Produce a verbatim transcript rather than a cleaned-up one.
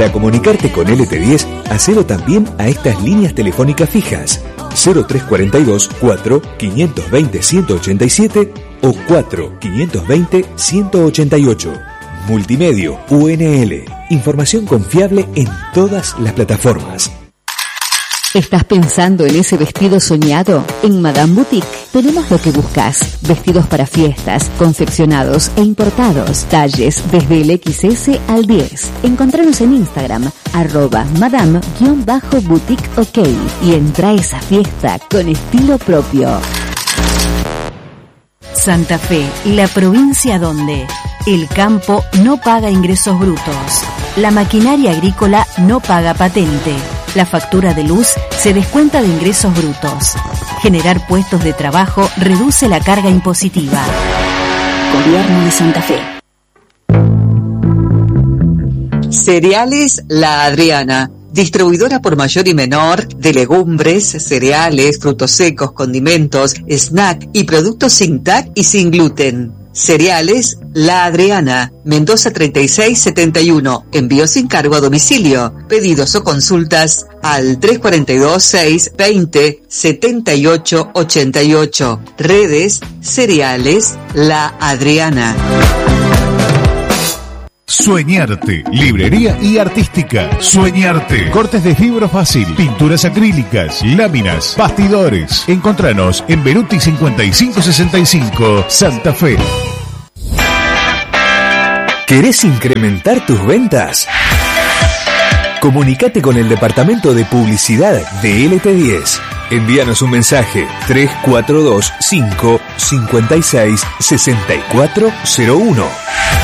Para comunicarte con L T diez, hacelo también a estas líneas telefónicas fijas cero tres cuarenta y dos, cuatro, quinientos veinte, ciento ochenta y siete o cuatro, quinientos veinte, ciento ochenta y ocho. Multimedio U N L. Información confiable en todas las plataformas. ¿Estás pensando en ese vestido soñado? En Madame Boutique tenemos lo que buscas. Vestidos para fiestas, confeccionados e importados. Talles desde el equis ese al diez. Encontranos en Instagram, arroba madame-boutique ok. Y entra a esa fiesta con estilo propio. Santa Fe, la provincia donde el campo no paga ingresos brutos. La maquinaria agrícola no paga patente. La factura de luz se descuenta de ingresos brutos. Generar puestos de trabajo reduce la carga impositiva. Gobierno de Santa Fe. Cereales La Adriana, distribuidora por mayor y menor de legumbres, cereales, frutos secos, condimentos, snack y productos sin T A C y sin gluten. Cereales La Adriana, Mendoza treinta y seis setenta y uno, envío sin cargo a domicilio. Pedidos o consultas al tres cuatro dos, seis veinte, setenta y ocho ochenta y ocho. Redes Cereales La Adriana. Sueñarte, librería y artística. Sueñarte, cortes de fibra fácil, pinturas acrílicas, láminas, bastidores. Encontranos en Beruti cincuenta y cinco sesenta y cinco, Santa Fe. ¿Querés incrementar tus ventas? Comunicate con el departamento de publicidad de L T diez. Envíanos un mensaje tres cuatro dos cinco, cinco seis, seis cuatro cero uno.